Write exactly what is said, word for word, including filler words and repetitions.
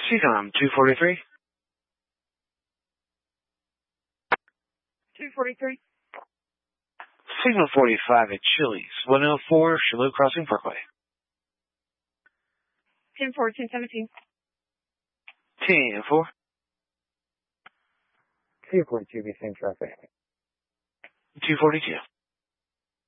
C-Com two forty-three. two forty-three. Signal forty-five at Chili's, one oh four Shalou Crossing Parkway. ten four, ten seventeen. ten four. two forty-two, be same traffic. two forty-two.